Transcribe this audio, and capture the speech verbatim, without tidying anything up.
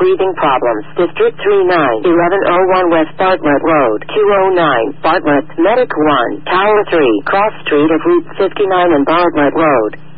breathing problems. District three nine, eleven oh one West Bartlett Road, two oh nine, Bartlett, Medic one, Tower three, Cross Street of Route fifty-nine and Bartlett Road.